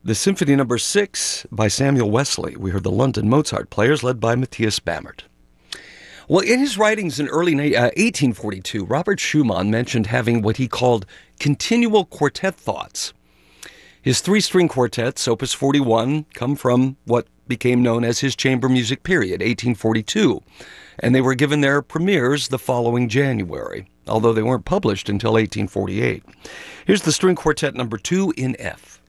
The Symphony Number 6 by Samuel Wesley. We heard the London Mozart Players led by Matthias Bammert. Well, in his writings in early 1842, Robert Schumann mentioned having what he called continual quartet thoughts. His three-string quartets, Opus 41, come from what became known as his chamber music period, 1842, and they were given their premieres the following January, although they weren't published until 1848. Here's the String Quartet Number 2 in F.